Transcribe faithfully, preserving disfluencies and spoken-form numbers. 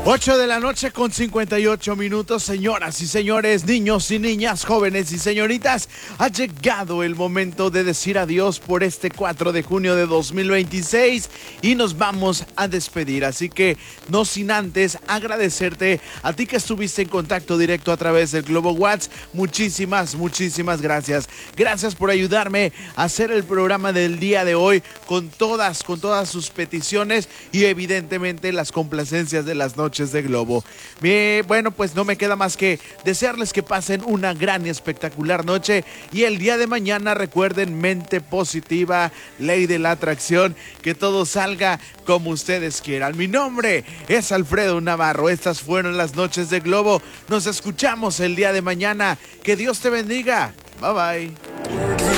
ocho de la noche con cincuenta y ocho minutos, señoras y señores, niños y niñas, jóvenes y señoritas, ha llegado el momento de decir adiós por este cuatro de junio de dos mil veintiséis y nos vamos a despedir, así que no sin antes agradecerte a ti que estuviste en contacto directo a través del Globo WhatsApp. Muchísimas, muchísimas gracias. Gracias por ayudarme a hacer el programa del día de hoy con todas, con todas sus peticiones y evidentemente las complacencias de las noches de Globo. Bien, bueno, pues no me queda más que desearles que pasen una gran y espectacular noche y el día de mañana recuerden mente positiva, ley de la atracción, que todo salga como ustedes quieran. Mi nombre es Alfredo Navarro, estas fueron las noches de Globo. Nos escuchamos el día de mañana. Que Dios te bendiga. Bye bye.